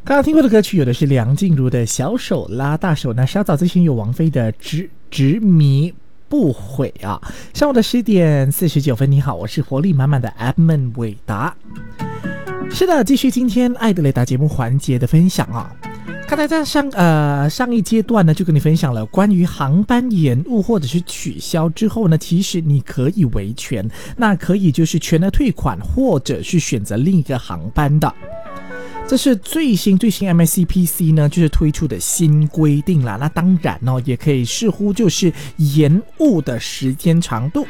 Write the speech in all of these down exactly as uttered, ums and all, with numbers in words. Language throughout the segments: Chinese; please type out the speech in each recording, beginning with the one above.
刚刚听过的歌曲有的是梁静茹的小手拉大手，那稍早之前有王菲的执执迷不悔啊。上午的十点四十九分，你好，我是活力满满的 Edmond 伟达。是的，继续今天爱的雷达节目环节的分享啊。刚才在上呃上一阶段呢，就跟你分享了关于航班延误或者是取消之后呢，其实你可以维权，那可以就是全额退款，或者是选择另一个航班的。这是最新最新 M S C P C 呢，就是推出的新规定啦。那当然哦，也可以视乎就是延误的时间长度。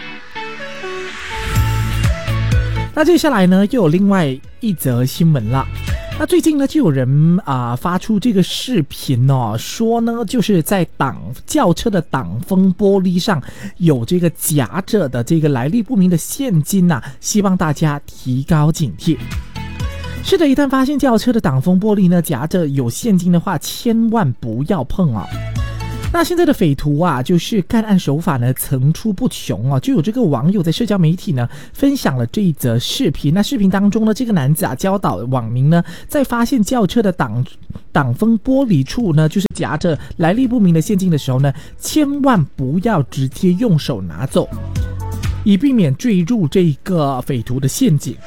那接下来呢，又有另外一则新闻啦。那最近呢，就有人啊、呃、发出这个视频哦，说呢，就是在挡轿车的挡风玻璃上有这个夹着的这个来历不明的现金啊，希望大家提高警惕。是的，一旦发现轿车的挡风玻璃呢夹着有现金的话，千万不要碰哦。那现在的匪徒啊，就是干案手法呢层出不穷哦。就有这个网友在社交媒体呢分享了这一则视频。那视频当中呢，这个男子啊教导网民呢，在发现轿车的挡挡风玻璃处呢，就是夹着来历不明的现金的时候呢，千万不要直接用手拿走，以避免坠入这个匪徒的陷阱。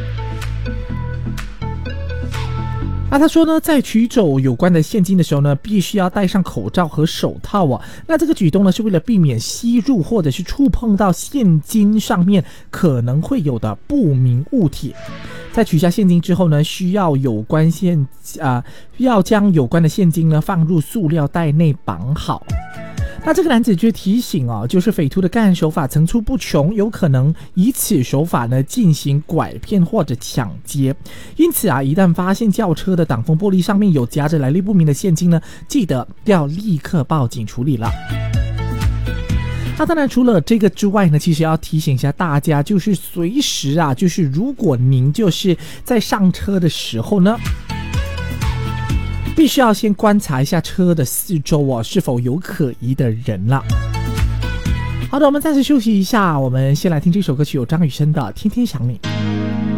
那他说呢，在取走有关的现金的时候呢，必须要戴上口罩和手套哦。那这个举动呢，是为了避免吸入或者是触碰到现金上面可能会有的不明物体。在取下现金之后呢，需要有关现啊、呃，要将有关的现金呢放入塑料袋内绑好。那这个男子就提醒哦，就是匪徒的干案手法层出不穷，有可能以此手法呢进行拐骗或者抢劫。因此啊，一旦发现轿车的挡风玻璃上面有夹着来历不明的现金呢，记得要立刻报警处理了。那当然除了这个之外呢，其实要提醒一下大家，就是随时啊，就是如果您就是在上车的时候呢，必须要先观察一下车的四周哦，是否有可疑的人了。好的，我们暂时休息一下，我们先来听这首歌曲，有张雨生的《天天想你》。